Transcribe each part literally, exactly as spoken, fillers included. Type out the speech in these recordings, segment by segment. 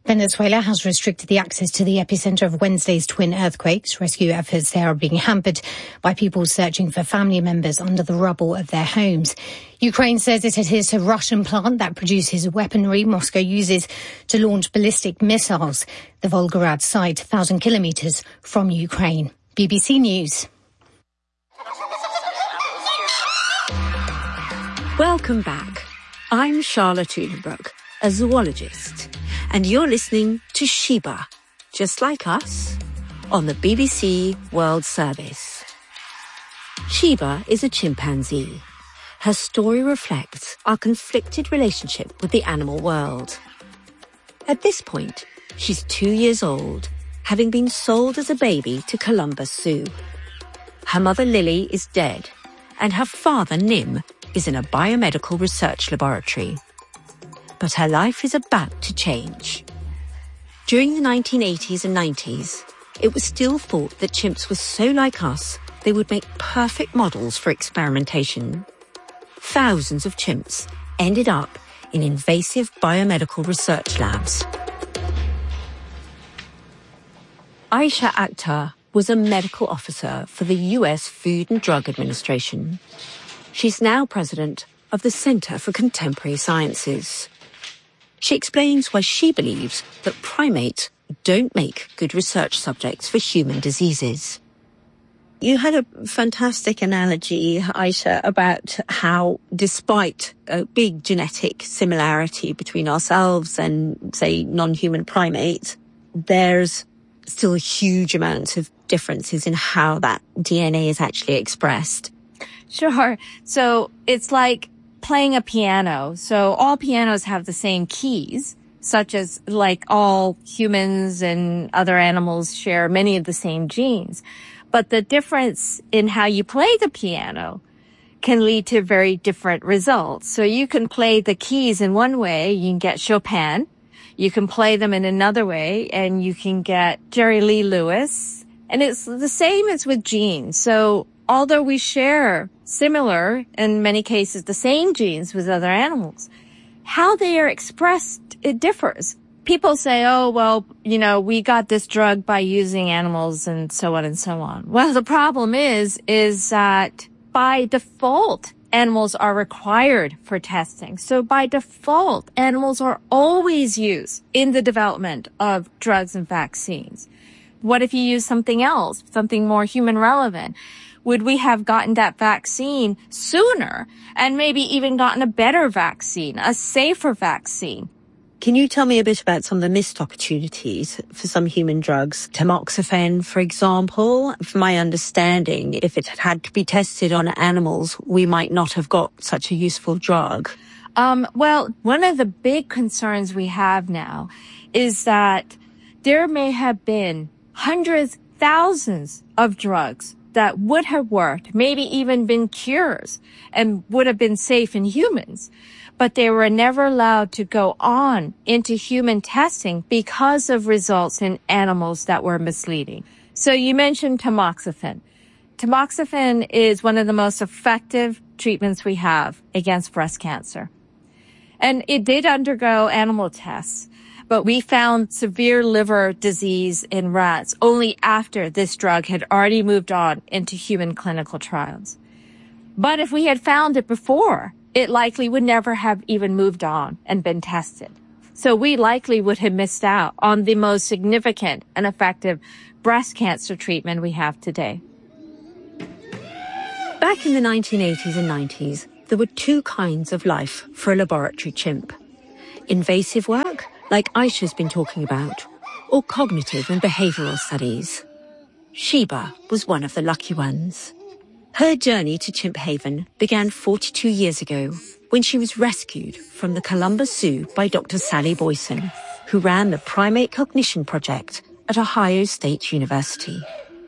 Venezuela has restricted the access to the epicenter of Wednesday's twin earthquakes. Rescue efforts there are being hampered by people searching for family members under the rubble of their homes. Ukraine says it adheres to a Russian plant that produces weaponry Moscow uses to launch ballistic missiles. The Volgograd site, one thousand kilometers from Ukraine. B B C News. Welcome back. I'm Charlotte Ulenbrook, a zoologist. And you're listening to Sheba, just like us, on the B B C World Service. Sheba is a chimpanzee. Her story reflects our conflicted relationship with the animal world. At this point, she's two years old, having been sold as a baby to Columbus Zoo. Her mother Lily is dead, and her father Nim is in a biomedical research laboratory. But her life is about to change. During the nineteen eighties and nineties, it was still thought that chimps were so like us, they would make perfect models for experimentation. Thousands of chimps ended up in invasive biomedical research labs. Aisha Akhtar was a medical officer for the U S Food and Drug Administration. She's now president of the Center for Contemporary Sciences. She explains why she believes that primates don't make good research subjects for human diseases. You had a fantastic analogy, Aisha, about how despite a big genetic similarity between ourselves and, say, non-human primates, there's still huge amounts of differences in how that D N A is actually expressed. Sure. So it's like playing a piano. So all pianos have the same keys, such as like all humans and other animals share many of the same genes. But the difference in how you play the piano can lead to very different results. So you can play the keys in one way, you can get Chopin. You can play them in another way, and you can get Jerry Lee Lewis. And it's the same as with genes. So although we share similar, in many cases, the same genes with other animals, how they are expressed, it differs. People say, oh, well, you know, we got this drug by using animals and so on and so on. Well, the problem is, is that by default, animals are required for testing. So by default, animals are always used in the development of drugs and vaccines. What if you use something else, something more human relevant? Would we have gotten that vaccine sooner and maybe even gotten a better vaccine, a safer vaccine? Can you tell me a bit about some of the missed opportunities for some human drugs? Tamoxifen, for example. From my understanding, if it had had to be tested on animals, we might not have got such a useful drug. Um, well, one of the big concerns we have now is that there may have been hundreds, thousands of drugs that would have worked, maybe even been cures, and would have been safe in humans. But they were never allowed to go on into human testing because of results in animals that were misleading. So you mentioned tamoxifen. Tamoxifen is one of the most effective treatments we have against breast cancer. And it did undergo animal tests, but we found severe liver disease in rats only after this drug had already moved on into human clinical trials. But if we had found it before, it likely would never have even moved on and been tested. So we likely would have missed out on the most significant and effective breast cancer treatment we have today. Back in the nineteen eighties and nineties, there were two kinds of life for a laboratory chimp. Invasive work, like Aisha's been talking about, or cognitive and behavioral studies. Sheba was one of the lucky ones. Her journey to Chimp Haven began forty-two years ago when she was rescued from the Columbus Zoo by Doctor Sally Boyson, who ran the Primate Cognition Project at Ohio State University.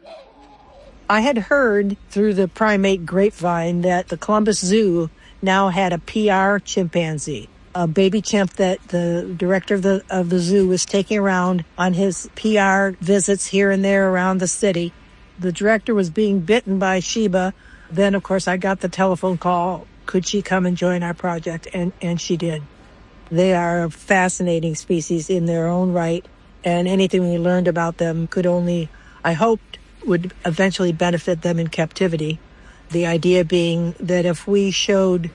I had heard through the primate grapevine that the Columbus Zoo now had a P R chimpanzee, a baby chimp that the director of the of the zoo was taking around on his P R visits here and there around the city. The director was being bitten by Sheba. Then, of course, I got the telephone call. Could she come and join our project? And, and she did. They are a fascinating species in their own right, and anything we learned about them could only, I hoped, would eventually benefit them in captivity. The idea being that if we showed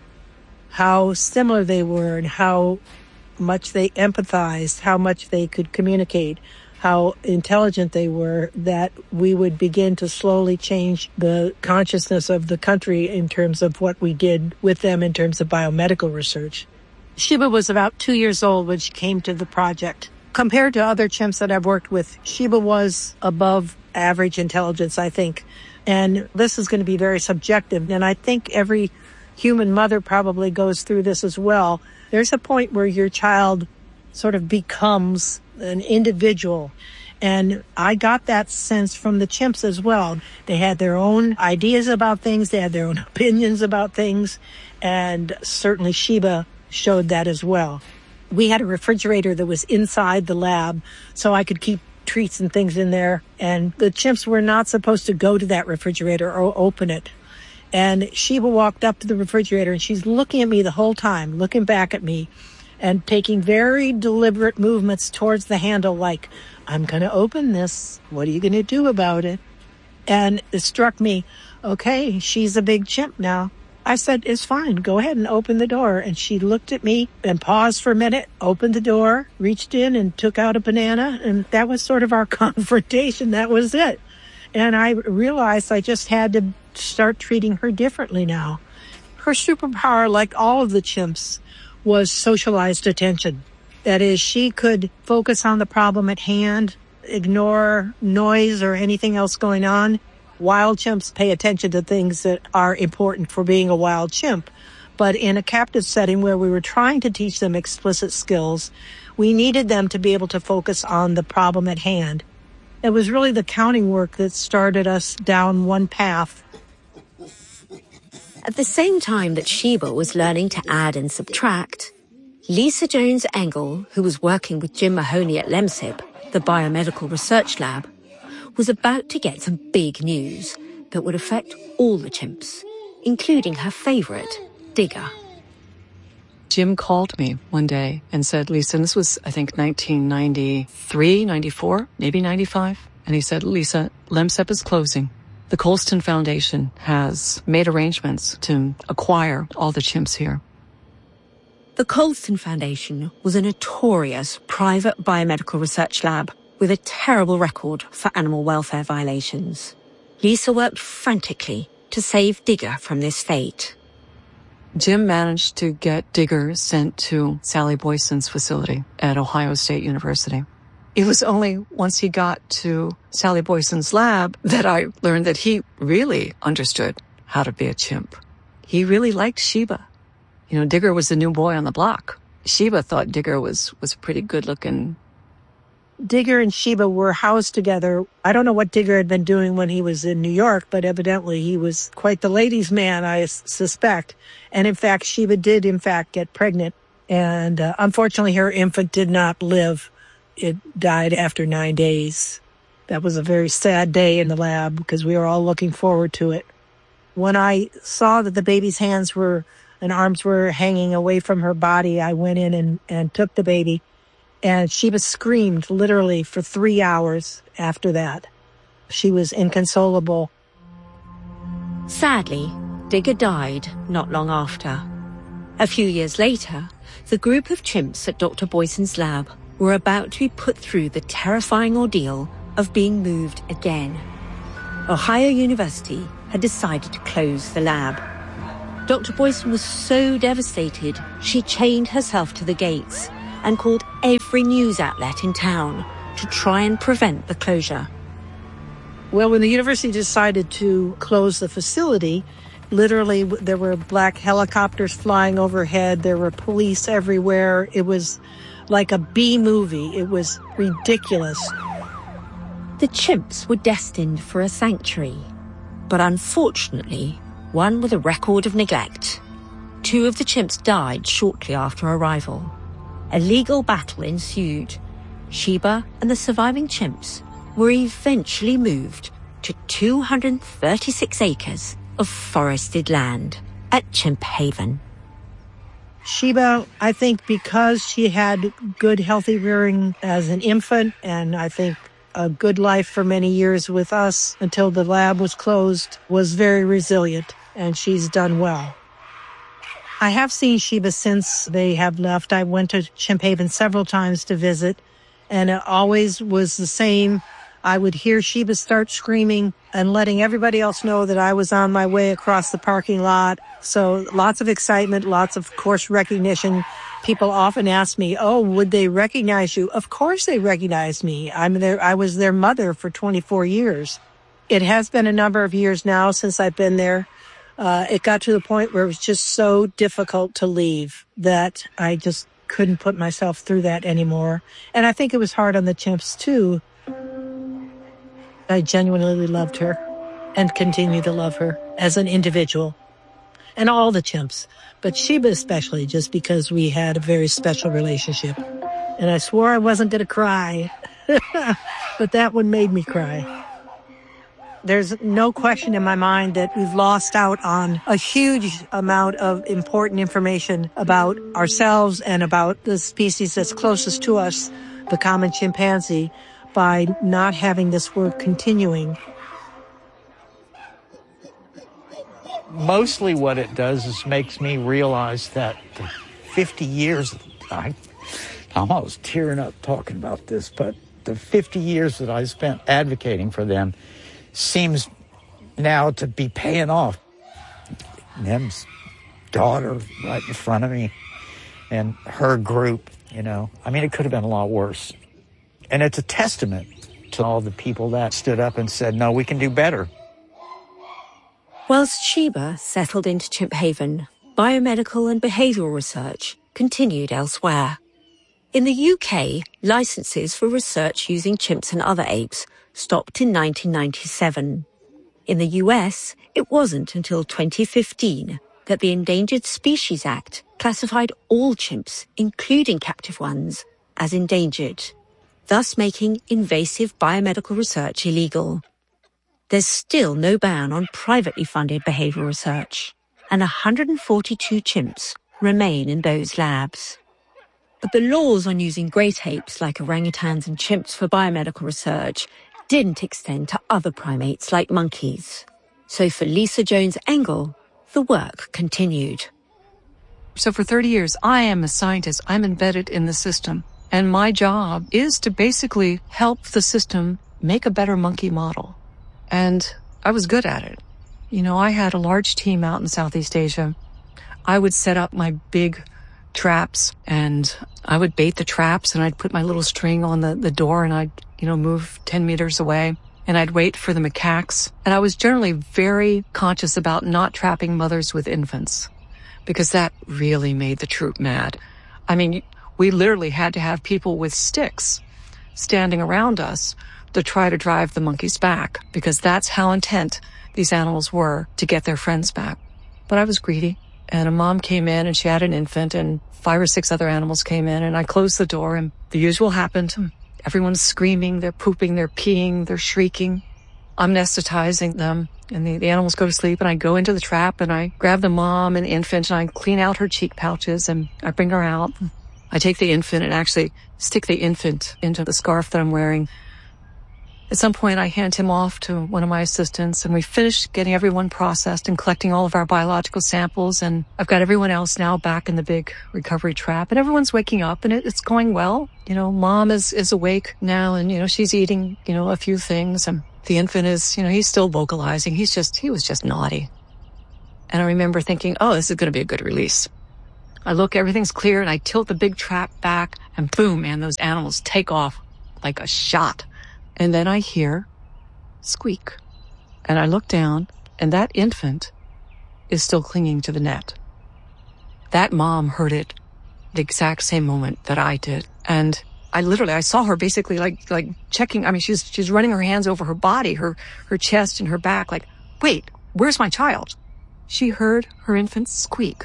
how similar they were and how much they empathized, how much they could communicate, how intelligent they were, that we would begin to slowly change the consciousness of the country in terms of what we did with them in terms of biomedical research. Sheba was about two years old when she came to the project. Compared to other chimps that I've worked with, Sheba was above average intelligence, I think. And this is going to be very subjective. And I think every human mother probably goes through this as well. There's a point where your child sort of becomes an individual. And I got that sense from the chimps as well. They had their own ideas about things. They had their own opinions about things. And certainly Sheba showed that as well. We had a refrigerator that was inside the lab, so I could keep treats and things in there. And the chimps were not supposed to go to that refrigerator or open it. And Sheba walked up to the refrigerator, and she's looking at me the whole time, looking back at me, and taking very deliberate movements towards the handle like, I'm going to open this. What are you going to do about it? And it struck me, okay, she's a big chimp now. I said, it's fine. Go ahead and open the door. And she looked at me and paused for a minute, opened the door, reached in and took out a banana. And that was sort of our confrontation. That was it. And I realized I just had to start treating her differently now. Her superpower, like all of the chimps, was socialized attention. That is, she could focus on the problem at hand, ignore noise or anything else going on. Wild chimps pay attention to things that are important for being a wild chimp. But in a captive setting where we were trying to teach them explicit skills, we needed them to be able to focus on the problem at hand. It was really the counting work that started us down one path. At the same time that Sheba was learning to add and subtract, Lisa Jones Engel, who was working with Jim Mahoney at LEMSIP, the Biomedical Research Lab, was about to get some big news that would affect all the chimps, including her favorite, Digger. Jim called me one day and said, Lisa, and this was, I think, nineteen ninety-three, ninety-four, maybe ninety-five. And he said, Lisa, LEMSIP is closing. The Colston Foundation has made arrangements to acquire all the chimps here. The Colston Foundation was a notorious private biomedical research lab with a terrible record for animal welfare violations. Lisa worked frantically to save Digger from this fate. Jim managed to get Digger sent to Sally Boyson's facility at Ohio State University. It was only once he got to Sally Boyson's lab that I learned that he really understood how to be a chimp. He really liked Sheba. You know, Digger was the new boy on the block. Sheba thought Digger was, was pretty good-looking. Digger and Sheba were housed together. I don't know what Digger had been doing when he was in New York, but evidently he was quite the ladies' man, I suspect. And in fact, Sheba did, in fact, get pregnant. And uh, unfortunately, her infant did not live. It died after nine days. That was a very sad day in the lab because we were all looking forward to it. When I saw that the baby's hands were and arms were hanging away from her body, I went in and, and took the baby. And Sheba screamed literally for three hours after that. She was inconsolable. Sadly, Digger died not long after. A few years later, the group of chimps at Doctor Boyson's lab were about to be put through the terrifying ordeal of being moved again. Ohio University had decided to close the lab. Doctor Boyson was so devastated, she chained herself to the gates and called every news outlet in town to try and prevent the closure. Well, when the university decided to close the facility, literally there were black helicopters flying overhead. There were police everywhere. It was like a B movie. It was ridiculous. The chimps were destined for a sanctuary, but unfortunately, one with a record of neglect. Two of the chimps died shortly after arrival. A legal battle ensued. Sheba and the surviving chimps were eventually moved to two hundred thirty-six acres of forested land at Chimp Haven. Sheba, I think because she had good, healthy rearing as an infant, and I think a good life for many years with us until the lab was closed, was very resilient, and she's done well. I have seen Sheba since they have left. I went to Chimp Haven several times to visit, and it always was the same. I would hear Sheba start screaming and letting everybody else know that I was on my way across the parking lot. So lots of excitement, lots of, of course, recognition. People often ask me, oh, would they recognize you? Of course they recognize me. I'm their, I was their mother for twenty-four years. It has been a number of years now since I've been there. Uh, it got to the point where it was just so difficult to leave that I just couldn't put myself through that anymore. And I think it was hard on the chimps, too. I genuinely loved her and continue to love her as an individual, and all the chimps, but Sheba especially, just because we had a very special relationship. And I swore I wasn't going to cry, but that one made me cry. There's no question in my mind that we've lost out on a huge amount of important information about ourselves and about the species that's closest to us, the common chimpanzee, by not having this work continuing. Mostly what it does is makes me realize that the fifty years, I, I'm almost tearing up talking about this, but the fifty years that I spent advocating for them seems now to be paying off. Nem's daughter right in front of me and her group, you know. I mean, it could have been a lot worse. And it's a testament to all the people that stood up and said, no, we can do better. Whilst Sheba settled into Chimp Haven, biomedical and behavioural research continued elsewhere. In the U K, licences for research using chimps and other apes stopped in nineteen ninety-seven. In the U S, it wasn't until twenty fifteen that the Endangered Species Act classified all chimps, including captive ones, as endangered, thus making invasive biomedical research illegal. There's still no ban on privately funded behavioural research, and one hundred forty-two chimps remain in those labs. But the laws on using great apes like orangutans and chimps for biomedical research didn't extend to other primates like monkeys. So for Lisa Jones-Engel, the work continued. So for thirty years, I am a scientist. I'm embedded in the system. And my job is to basically help the system make a better monkey model. And I was good at it. You know, I had a large team out in Southeast Asia. I would set up my big traps and I would bait the traps and I'd put my little string on the, the door and I'd, you know, move ten meters away and I'd wait for the macaques. And I was generally very conscious about not trapping mothers with infants because that really made the troop mad. I mean, we literally had to have people with sticks standing around us to try to drive the monkeys back because that's how intent these animals were to get their friends back. But I was greedy. And a mom came in and she had an infant and five or six other animals came in and I closed the door and the usual happened. Everyone's screaming, they're pooping, they're peeing, they're shrieking. I'm anesthetizing them and the, the animals go to sleep and I go into the trap and I grab the mom and infant and I clean out her cheek pouches and I bring her out. I take the infant and actually stick the infant into the scarf that I'm wearing. At some point, I hand him off to one of my assistants, and we finished getting everyone processed and collecting all of our biological samples, and I've got everyone else now back in the big recovery trap, and everyone's waking up, and it, it's going well. You know, mom is, is awake now, and, you know, she's eating, you know, a few things, and the infant is, you know, he's still vocalizing. He's just, he was just naughty. And I remember thinking, oh, this is going to be a good release. I look, everything's clear, and I tilt the big trap back, and boom, man, those animals take off like a shot. And then I hear squeak. And I look down, and that infant is still clinging to the net. That mom heard it the exact same moment that I did. And I literally, I saw her basically like, like checking, I mean, she's, she's running her hands over her body, her, her chest and her back, like, wait, where's my child? She heard her infant squeak.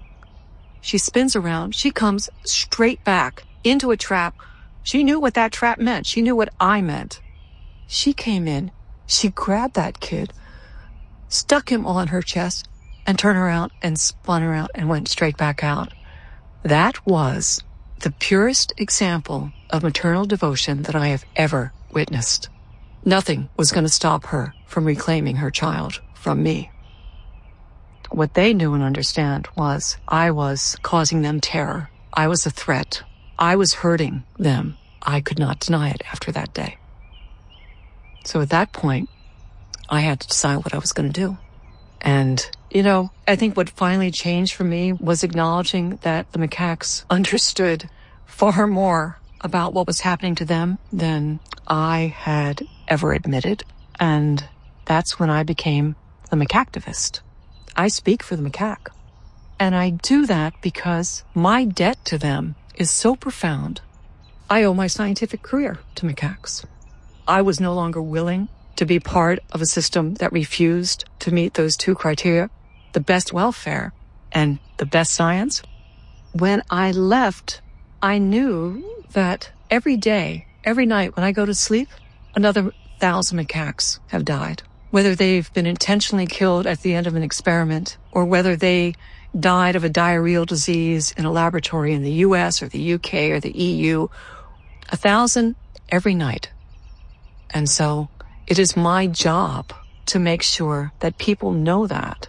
She spins around. She comes straight back into a trap. She knew what that trap meant. She knew what I meant. She came in. She grabbed that kid, stuck him on her chest, and turned around and spun around and went straight back out. That was the purest example of maternal devotion that I have ever witnessed. Nothing was going to stop her from reclaiming her child from me. What they knew and understand was I was causing them terror. I was a threat. I was hurting them. I could not deny it after that day. So at that point, I had to decide what I was going to do. And, you know, I think what finally changed for me was acknowledging that the macaques understood far more about what was happening to them than I had ever admitted. And that's when I became the macaquetivist. I speak for the macaque. And I do that because my debt to them is so profound. I owe my scientific career to macaques. I was no longer willing to be part of a system that refused to meet those two criteria, the best welfare and the best science. When I left, I knew that every day, every night when I go to sleep, another thousand macaques have died. Whether they've been intentionally killed at the end of an experiment or whether they died of a diarrheal disease in a laboratory in the U S or the U K or the E U, a thousand every night. And so it is my job to make sure that people know that.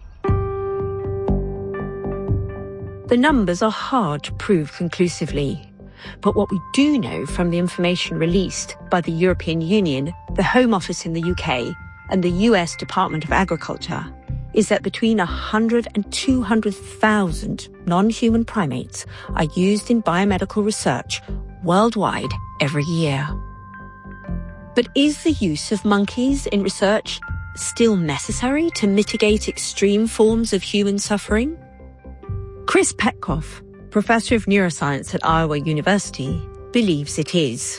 The numbers are hard to prove conclusively. But what we do know from the information released by the European Union, the Home Office in the U K, and the U S Department of Agriculture is that between one hundred and two hundred thousand non-human primates are used in biomedical research worldwide every year. But is the use of monkeys in research still necessary to mitigate extreme forms of human suffering? Chris Petkoff, professor of neuroscience at Iowa University, believes it is.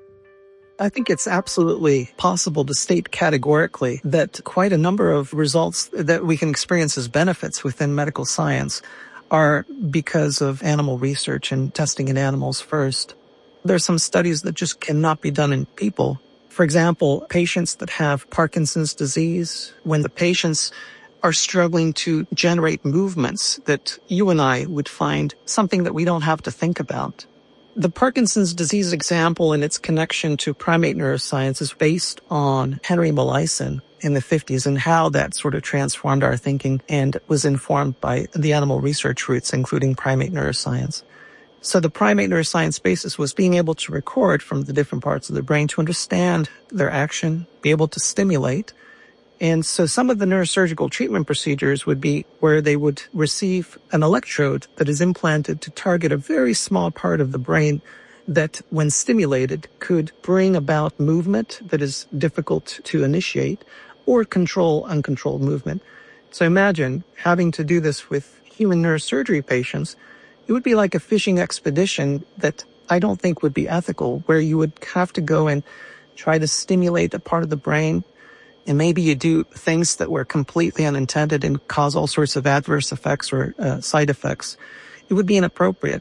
I think it's absolutely possible to state categorically that quite a number of results that we can experience as benefits within medical science are because of animal research and testing in animals first. There are some studies that just cannot be done in people. For example, patients that have Parkinson's disease, when the patients are struggling to generate movements that you and I would find something that we don't have to think about. The Parkinson's disease example and its connection to primate neuroscience is based on Henry Molaison in the fifties and how that sort of transformed our thinking and was informed by the animal research roots, including primate neuroscience. So the primate neuroscience basis was being able to record from the different parts of the brain to understand their action, be able to stimulate. And so some of the neurosurgical treatment procedures would be where they would receive an electrode that is implanted to target a very small part of the brain that, when stimulated, could bring about movement that is difficult to initiate or control uncontrolled movement. So imagine having to do this with human neurosurgery patients. It would be like a fishing expedition that I don't think would be ethical, where you would have to go and try to stimulate a part of the brain. And maybe you do things that were completely unintended and cause all sorts of adverse effects or uh, side effects. It would be inappropriate.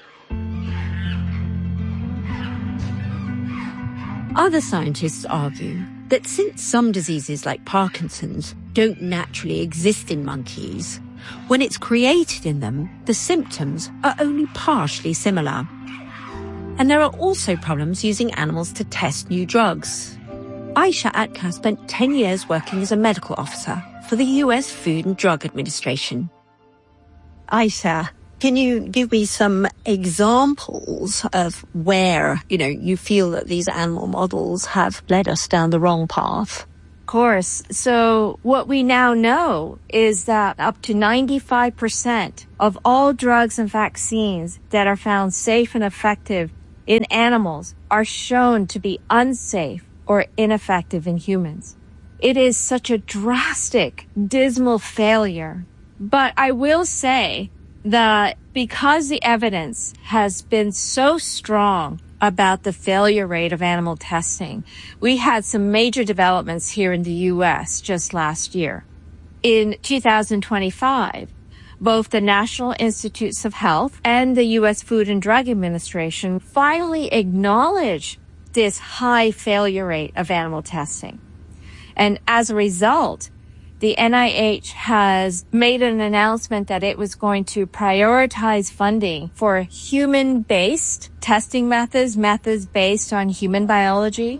Other scientists argue that since some diseases like Parkinson's don't naturally exist in monkeys, when it's created in them, the symptoms are only partially similar. And there are also problems using animals to test new drugs. Aisha Atka spent ten years working as a medical officer for the U S Food and Drug Administration. Aisha, can you give me some examples of where, you know, you feel that these animal models have led us down the wrong path? Of course. So what we now know is that up to ninety-five percent of all drugs and vaccines that are found safe and effective in animals are shown to be unsafe or ineffective in humans. It is such a drastic, dismal failure. But I will say that because the evidence has been so strong about the failure rate of animal testing, we had some major developments here in the U S just last year. In two thousand twenty-five, both the National Institutes of Health and the U S Food and Drug Administration finally acknowledged this high failure rate of animal testing. And as a result, the N I H has made an announcement that it was going to prioritize funding for human-based testing methods, methods based on human biology.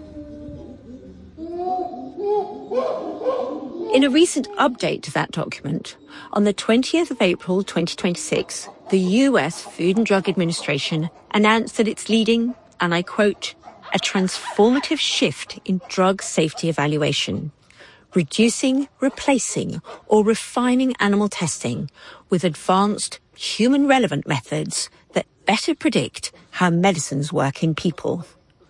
In a recent update to that document, on the twentieth of April twenty twenty-six, the U S Food and Drug Administration announced that it's leading, and I quote, a transformative shift in drug safety evaluation, reducing, replacing, or refining animal testing with advanced human-relevant methods that better predict how medicines work in people.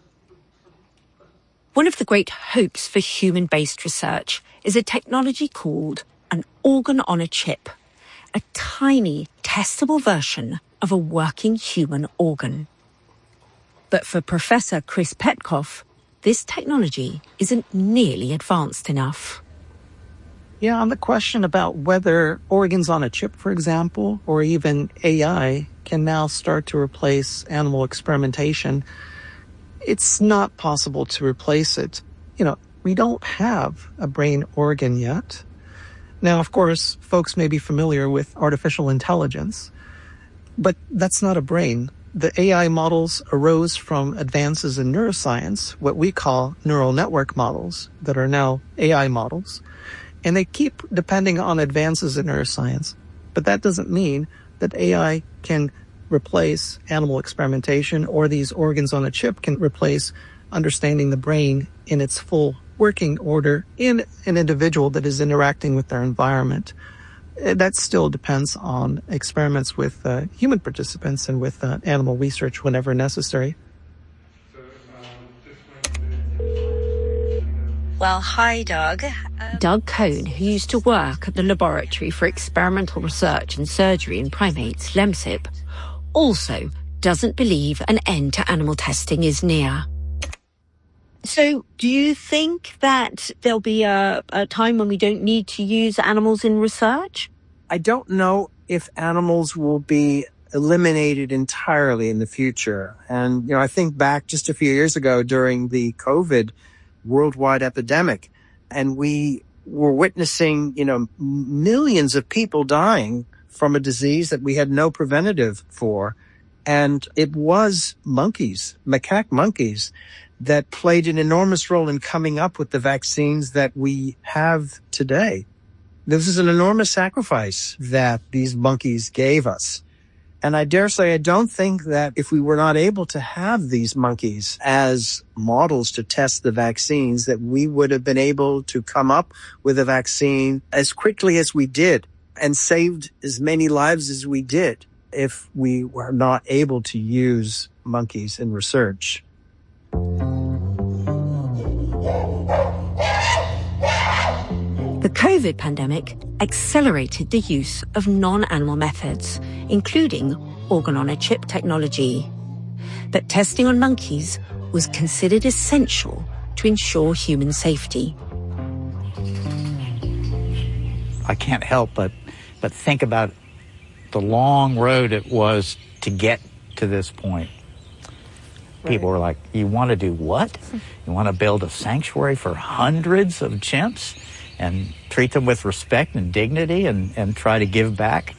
One of the great hopes for human-based research is a technology called an organ on a chip, a tiny, testable version of a working human organ. But for Professor Chris Petkoff, this technology isn't nearly advanced enough. Yeah, on the question about whether organs on a chip, for example, or even A I can now start to replace animal experimentation, it's not possible to replace it. You know, we don't have a brain organ yet. Now, of course, folks may be familiar with artificial intelligence, but that's not a brain. The A I models arose from advances in neuroscience, what we call neural network models, that are now A I models. And they keep depending on advances in neuroscience. But that doesn't mean that A I can replace animal experimentation, or these organs on a chip can replace understanding the brain in its full working order in an individual that is interacting with their environment. That still depends on experiments with uh, human participants and with uh, animal research whenever necessary. Well, hi, Doug. Um, Doug Cohn, who used to work at the Laboratory for Experimental Research and Surgery in Primates, LEMSIP, also doesn't believe an end to animal testing is near. So do you think that there'll be a, a time when we don't need to use animals in research? I don't know if animals will be eliminated entirely in the future. And, you know, I think back just a few years ago during the COVID worldwide epidemic, and we were witnessing, you know, millions of people dying from a disease that we had no preventative for. And it was monkeys, macaque monkeys, that played an enormous role in coming up with the vaccines that we have today. This is an enormous sacrifice that these monkeys gave us. And I dare say I don't think that if we were not able to have these monkeys as models to test the vaccines, that we would have been able to come up with a vaccine as quickly as we did and saved as many lives as we did if we were not able to use monkeys in research. The COVID pandemic accelerated the use of non-animal methods, including organ-on-a-chip technology. But testing on monkeys was considered essential to ensure human safety. I can't help but, but think about the long road it was to get to this point. People were like, you want to do what? You want to build a sanctuary for hundreds of chimps and treat them with respect and dignity and, and try to give back?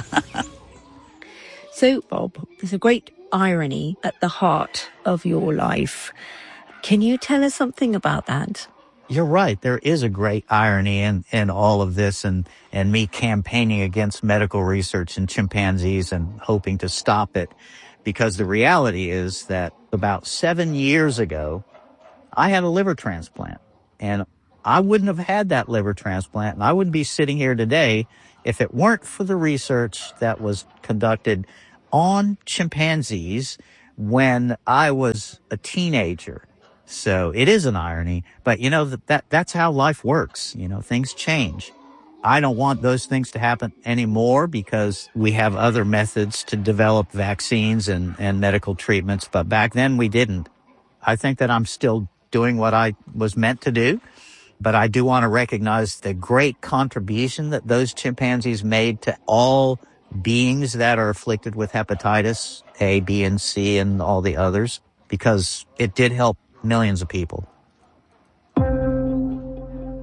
So, Bob, there's a great irony at the heart of your life. Can you tell us something about that? You're right. There is a great irony in, in all of this, and, and me campaigning against medical research in chimpanzees and hoping to stop it. Because the reality is that about seven years ago, I had a liver transplant. And I wouldn't have had that liver transplant, and I wouldn't be sitting here today if it weren't for the research that was conducted on chimpanzees when I was a teenager. So it is an irony, but you know, that, that that's how life works. You know, things change. I don't want those things to happen anymore because we have other methods to develop vaccines and, and medical treatments, but back then we didn't. I think that I'm still doing what I was meant to do, but I do want to recognize the great contribution that those chimpanzees made to all beings that are afflicted with hepatitis A, B, and C, and all the others, because it did help millions of people.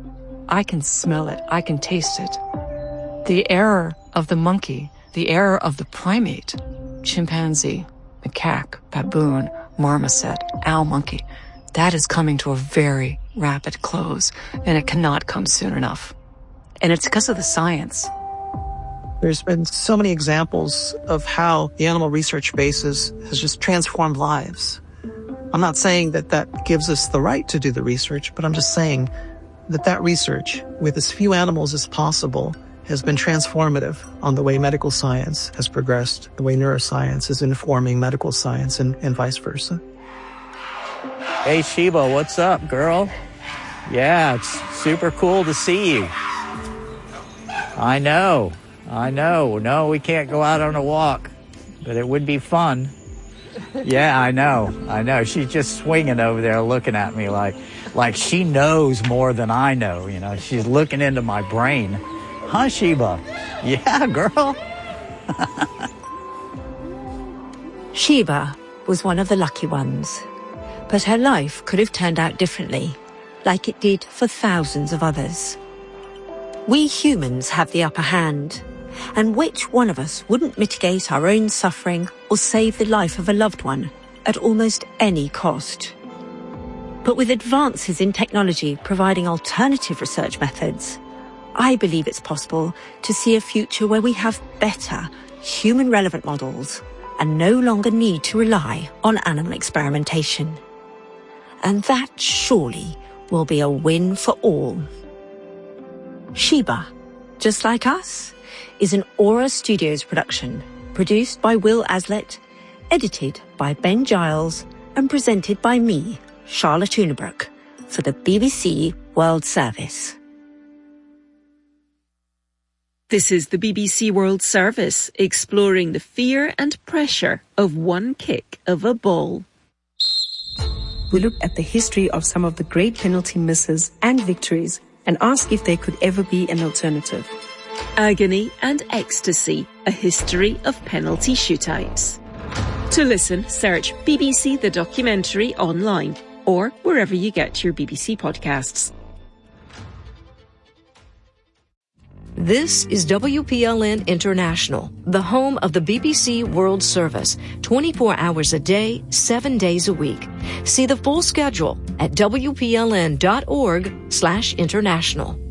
I can smell it. I can taste it. The error of the monkey, the error of the primate, chimpanzee, macaque, baboon, marmoset, owl monkey, that is coming to a very rapid close, and it cannot come soon enough. And it's because of the science. There's been so many examples of how the animal research basis has just transformed lives. I'm not saying that that gives us the right to do the research, but I'm just saying that that research, with as few animals as possible, has been transformative on the way medical science has progressed, the way neuroscience is informing medical science, and, and vice versa. Hey, Sheba, what's up, girl? Yeah, it's super cool to see you. I know. I know. No, we can't go out on a walk, but it would be fun. Yeah, I know. I know. She's just swinging over there looking at me like, like she knows more than I know. You know, she's looking into my brain. Huh, Sheba? Yeah, girl. Sheba was one of the lucky ones, but her life could have turned out differently, like it did for thousands of others. We humans have the upper hand, and which one of us wouldn't mitigate our own suffering or save the life of a loved one at almost any cost? But with advances in technology providing alternative research methods, I believe it's possible to see a future where we have better, human-relevant models and no longer need to rely on animal experimentation. And that surely will be a win for all. Sheba, Just Like Us, is an Aura Studios production, produced by Will Aslett, edited by Ben Giles, and presented by me, Charlotte Unibrook, for the B B C World Service. This is the B B C World Service, exploring the fear and pressure of one kick of a ball. We look at the history of some of the great penalty misses and victories and ask if there could ever be an alternative. Agony and Ecstasy, a history of penalty shootouts. To listen, search B B C The Documentary online or wherever you get your B B C podcasts. This is W P L N International, the home of the B B C World Service, twenty-four hours a day, seven days a week. See the full schedule at W P L N dot org slash international.